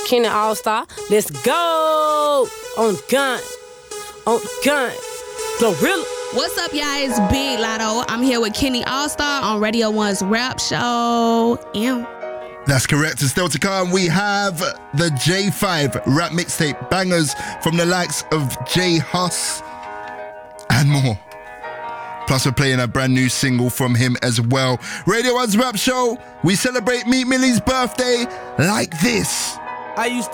Kenny All-Star. Let's go! On gun. Glorilla. What's up, y'all? It's Big Lotto. I'm here with Kenny All-Star on Radio 1's Rap Show. That's correct. And still to come, we have the J5 rap mixtape bangers from the likes of J Hus and more. Plus, we're playing a brand new single from him as well. Radio 1's Rap Show, we celebrate Meek Millie's birthday like this. I used